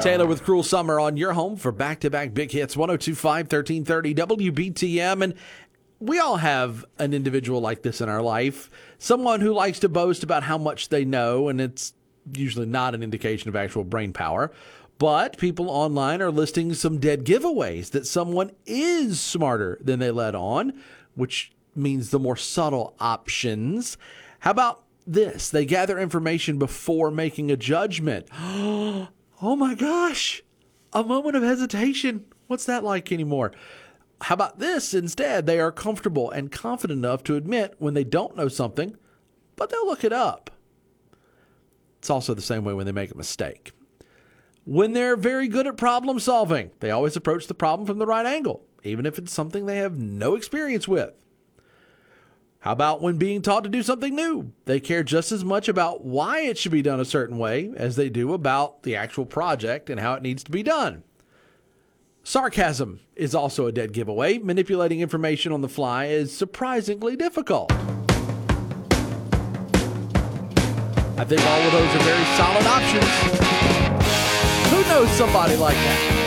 Taylor with Cruel Summer on your home for back-to-back big hits, 102.5, 1330 WBTM. And we all have an individual like this in our life, someone who likes to boast about how much they know, and it's usually not an indication of actual brain power. But people online are listing some dead giveaways that someone is smarter than they let on, which means the more subtle options. How about this? They gather information before making a judgment. Oh my gosh, a moment of hesitation. What's that like anymore? How about this instead? They are comfortable and confident enough to admit when they don't know something, but they'll look it up. It's also the same way when they make a mistake. When they're very good at problem solving, they always approach the problem from the right angle, even if it's something they have no experience with. How about when being taught to do something new? They care just as much about why it should be done a certain way as they do about the actual project and how it needs to be done. Sarcasm is also a dead giveaway. Manipulating information on the fly is surprisingly difficult. I think all of those are very solid options. Who knows somebody like that?